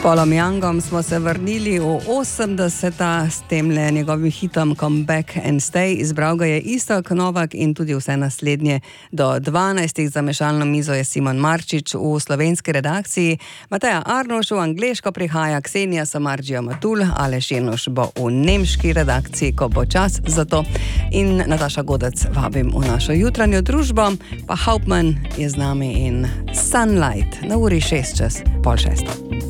Paulom Youngom smo se vrnili v 80. s temle njegovim hitom Come Back and Stay. Izbral ga je Iztok Novak in tudi vse naslednje do 12. Za mešalno mizo je Simon Marčič v slovenski redakciji, Mateja Arnoš v angleško prihaja, Ksenija Samarđija Matul, Aleš Jenuš bo v nemški redakciji, ko bo čas za to, in Nataša Godec vabim v našo jutranjo družbo, pa Hauptmann je z nami in Sunlight na uri 6:06.